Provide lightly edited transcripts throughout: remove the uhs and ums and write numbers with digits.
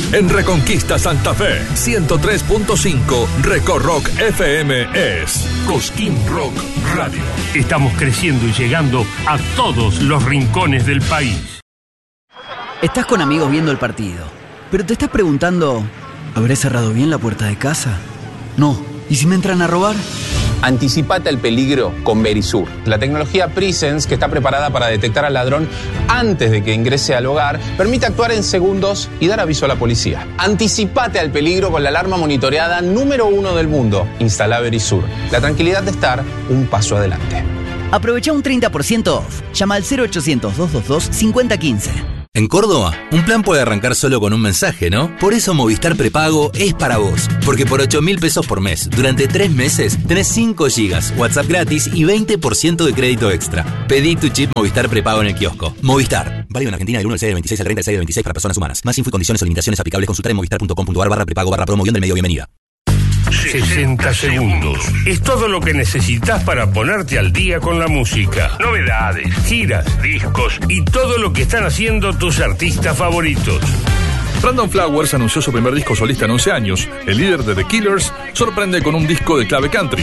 En Reconquista Santa Fe, 103.5, Recorrock FM es Cosquín Rock Radio. Estamos creciendo y llegando a todos los rincones del país. Estás con amigos viendo el partido, pero te estás preguntando, ¿habré cerrado bien la puerta de casa? No. ¿Y si me entran a robar? Anticipate al peligro con Verisur, la tecnología Presence que está preparada para detectar al ladrón antes de que ingrese al hogar, permite actuar en segundos y dar aviso a la policía. Anticipate al peligro con la alarma monitoreada número 1 del mundo. Instala Verisur, la tranquilidad de estar un paso adelante. Aprovecha un 30% off. Llama al 0800-222-5015. En Córdoba, un plan puede arrancar solo con un mensaje, ¿no? Por eso Movistar Prepago es para vos. Porque por 8.000 pesos por mes, durante 3 meses, tenés 5 gigas, WhatsApp gratis y 20% de crédito extra. Pedí tu chip Movistar Prepago en el kiosco. Movistar. Válido en Argentina del 1 al 6 del 26 al 30 del 6 del 26 para personas humanas. Más info y condiciones o limitaciones aplicables consultar en movistar.com.ar/prepago/promo del medio. Bienvenida. 60 segundos. Es todo lo que necesitas para ponerte al día con la música. Novedades, giras, discos y todo lo que están haciendo tus artistas favoritos. Brandon Flowers anunció su primer disco solista en 11 años. El líder de The Killers sorprende con un disco de clave country.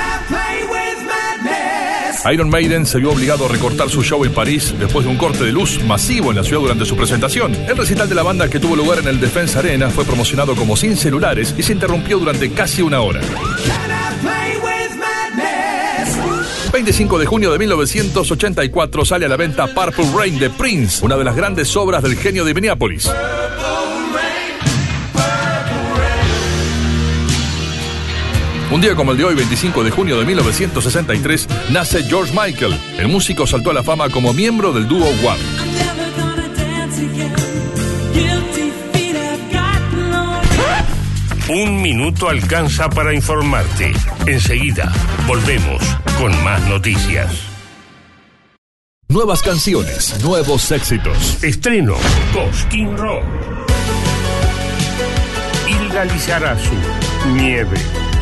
Iron Maiden se vio obligado a recortar su show en París después de un corte de luz masivo en la ciudad durante su presentación. El recital de la banda, que tuvo lugar en el Defense Arena, fue promocionado como sin celulares y se interrumpió durante casi una hora. 25 de junio de 1984 sale a la venta Purple Rain de Prince, una de las grandes obras del genio de Minneapolis. Un día como el de hoy, 25 de junio de 1963, nace George Michael. El músico saltó a la fama como miembro del dúo Wham. Un minuto alcanza para informarte. Enseguida, volvemos con más noticias. Nuevas canciones, nuevos éxitos. Estreno, Cosquín Rock. Hilda Lizarazu, Nieve.